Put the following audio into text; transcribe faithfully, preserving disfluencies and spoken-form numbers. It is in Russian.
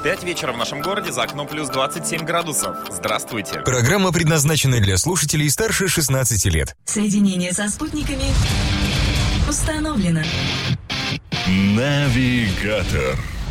пять вечера в нашем городе, за окном плюс двадцать семь градусов. Здравствуйте. Программа предназначена для слушателей старше шестнадцати лет. Соединение со спутниками установлено. Навигатор.